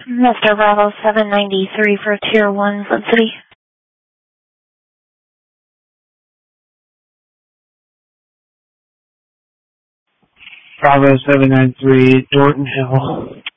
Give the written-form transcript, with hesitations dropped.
Mr. Bravo 793 for Tier 1, Flint City. Bravo 793, Dorton Hill.